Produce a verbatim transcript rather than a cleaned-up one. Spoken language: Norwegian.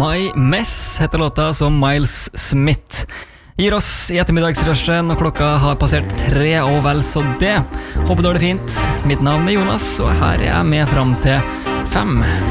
My Mess heter låta som Miles Smith gir oss i ettermiddagsrushen, og klokka har passert tre og vel så det. Håper du har det fint. Mitt navn er Jonas, og her er jeg med fram til fem.